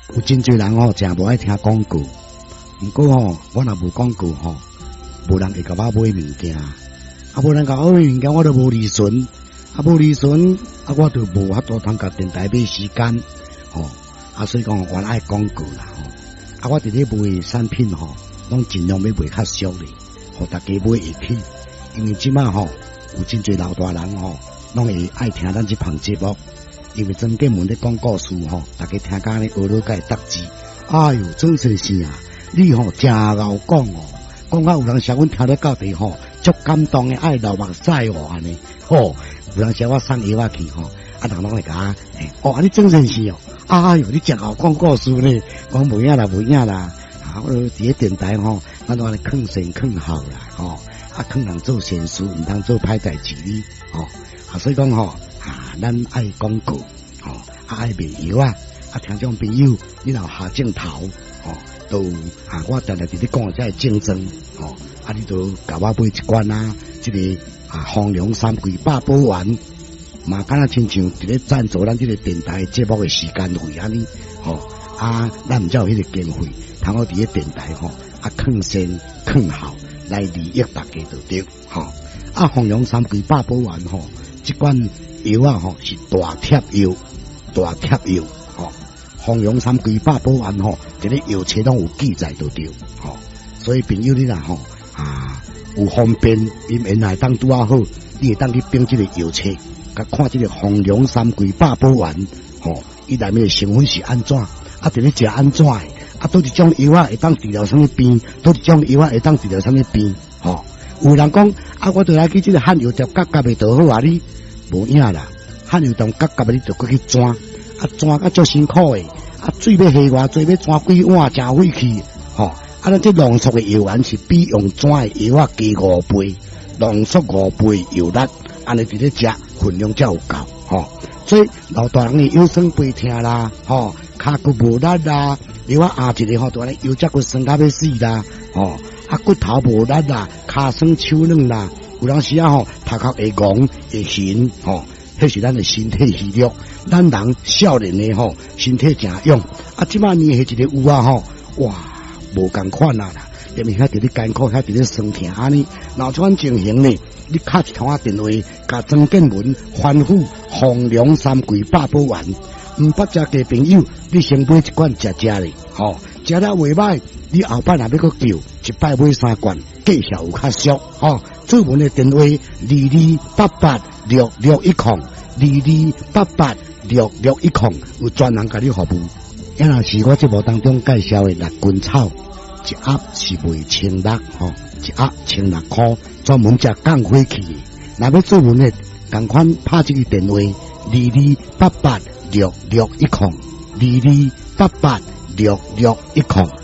有真侪人吼，真无爱听广告。毋过吼，我若无广告吼，无人会甲我买物件。无人甲我买物件，我都无利润。无利润，我就无法度通甲电台买时间。所以讲我爱广告啦。我伫咧卖产品吼，拢尽量要卖较俗咧，互大家买会起。因为即马吼，有真侪老大人吼，拢会爱听咱即项节目。因为曾建文咧讲故事吼，大家听甲咧学了解答字。哎哟，真是是啊！你吼真敖讲哦，讲到有人写阮听咧到底吼，足感动诶，爱流目屎哦安尼。有人写我送药去吼，人拢会甲我，你真是哦。哎哟，你真敖讲故事咧，讲无影啦，无影啦。我伫咧电台吼，咱都安尼劝善劝好啦，劝人做善事，毋通做歹代志哩，所以讲吼，咱爱广告，爱卖药听众朋友，你若下镜头，都我常常伫咧讲这竞争，你都甲我买一罐这个丰隆3季8宝丸，嘛敢若亲像伫咧赞助咱这个电台节目的时间费安尼，咱毋才有迄个经费，通我伫咧电台劝善劝好来利益大家就对，丰隆3季8宝丸这罐药是大贴药，丰隆3季8宝丸一个药册拢有记载就对，所以朋友你若有方便，因缘来当拄啊好，你会当去订这个药册，甲看这个丰隆3季8宝丸，伊内面的成分是安怎，伫咧食安怎的，倒一种药会当治疗什么病，倒一种药会当治疗什么病，有人讲我就来去这个汉药店夹夹的就好你无影啦，汉药店夹夹的你就过去转，转足辛苦的，水要下偌济，要转几碗，真费气，咱这浓缩的药丸是比用转的药加5倍，浓缩5倍药力，安尼伫咧食分量才有够，所以老大人的腰酸背痛啦，骹骨无力啦，药压一个就安尼腰脊骨酸到要死啦，骨头无力啦，骹酸手软啦，有当时头壳会戆会晕，迄是咱的身体虚弱。咱人少年的身体真勇，即摆年纪一个有哇，无共款啦，因为遐伫咧艰苦，遐伫咧酸痛安尼，闹出款情形呢，你敲一通电话，甲曾建文吩咐丰隆3季8宝丸，毋捌食嘅朋友，你先买一罐食咧，食了袂歹，你后摆若要搁叫，一摆买3罐，计效有较俗，主文的电话22886610，22886610，有专人甲你服务。若是我节目当中介绍的辣根草，一盒是卖1600，一盒1600块，专门食降火气的。若要做文的，同款拍这个电话22886610，22886610。